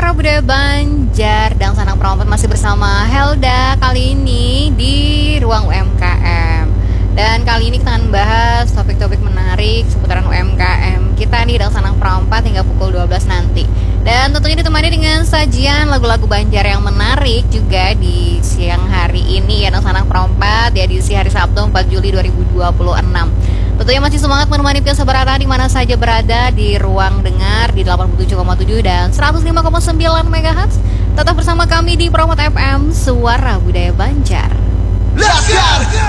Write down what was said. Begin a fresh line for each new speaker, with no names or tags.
Suara Budaya Banjar dan Sanang Perompat masih bersama Helda kali ini di Ruang UMKM. Dan kali ini kita akan bahas topik-topik menarik seputaran UMKM kita nih dan Sanang Perompat hingga pukul 12 nanti. Dan tentunya ditemani dengan sajian lagu-lagu Banjar yang menarik juga di siang hari ini ya dan Sanang Perompat ya di hari Sabtu 4 Juli 2026. Tentunya masih semangat menemani Piasa Barata di mana saja berada di ruang dengar di 87,7 dan 105,9 MHz. Tetap bersama kami di Perompat FM, Suara Budaya Banjar.
Let's go!